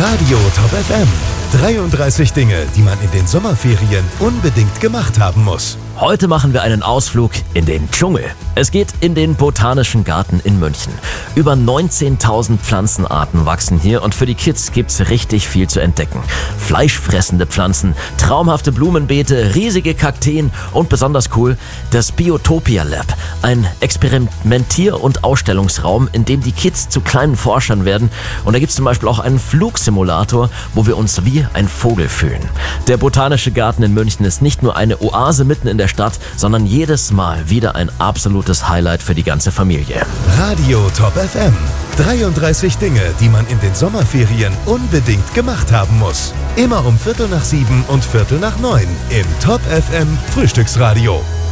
Radio Top FM. 33 Dinge, die man in den Sommerferien unbedingt gemacht haben muss. Heute machen wir einen Ausflug in den Dschungel. Es geht in den Botanischen Garten in München. Über 19.000 Pflanzenarten wachsen hier und für die Kids gibt's richtig viel zu entdecken. Fleischfressende Pflanzen, traumhafte Blumenbeete, riesige Kakteen und besonders cool das Biotopia Lab. Ein Experimentier- und Ausstellungsraum, in dem die Kids zu kleinen Forschern werden. Und da gibt's zum Beispiel auch einen Flugsimulator, wo wir uns wie ein Vogel fühlen. Der Botanische Garten in München ist nicht nur eine Oase mitten in der Stadt, sondern jedes Mal wieder ein absolutes Highlight für die ganze Familie. Radio Top FM. 33 Dinge, die man in den Sommerferien unbedingt gemacht haben muss. Immer um 6:45 und 6:45 im Top FM Frühstücksradio.